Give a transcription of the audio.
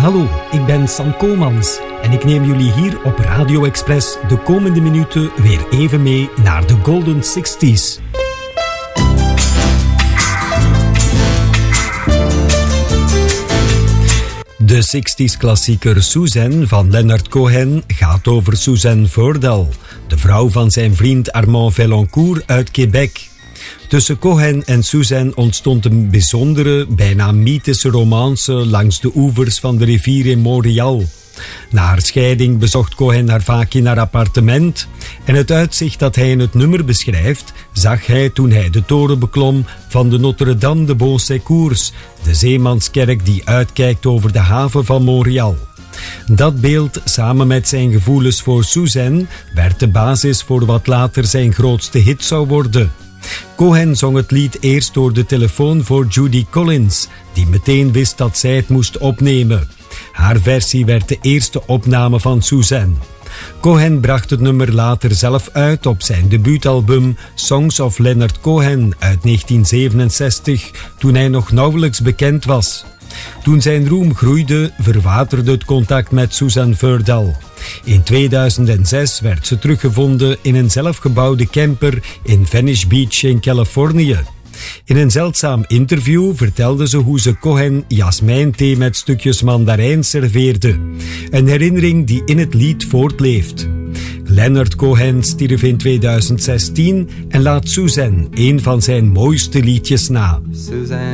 Hallo, ik ben Sam Komans en ik neem jullie hier op Radio Express de komende minuten weer even mee naar de Golden 60s. De 60s-klassieker Suzanne van Leonard Cohen gaat over Suzanne Vordal, de vrouw van zijn vriend Armand Vaillancourt uit Quebec. Tussen Cohen en Suzanne ontstond een bijzondere, bijna mythische romance langs de oevers van de rivier in Montreal. Na haar scheiding bezocht Cohen haar vaak in haar appartement en het uitzicht dat hij in het nummer beschrijft, zag hij toen hij de toren beklom van de Notre-Dame de Bon-Secours, de zeemanskerk die uitkijkt over de haven van Montreal. Dat beeld, samen met zijn gevoelens voor Suzanne, werd de basis voor wat later zijn grootste hit zou worden. Cohen zong het lied eerst door de telefoon voor Judy Collins, die meteen wist dat zij het moest opnemen. Haar versie werd de eerste opname van Suzanne. Cohen bracht het nummer later zelf uit op zijn debuutalbum Songs of Leonard Cohen uit 1967, toen hij nog nauwelijks bekend was. Toen zijn roem groeide, verwaterde het contact met Suzanne Vordal. In 2006 werd ze teruggevonden in een zelfgebouwde camper in Venice Beach in Californië. In een zeldzaam interview vertelde ze hoe ze Cohen jasmijnthee met stukjes mandarijn serveerde. Een herinnering die in het lied voortleeft. Leonard Cohen stierf in 2016 en laat Suzanne een van zijn mooiste liedjes na. Suzanne.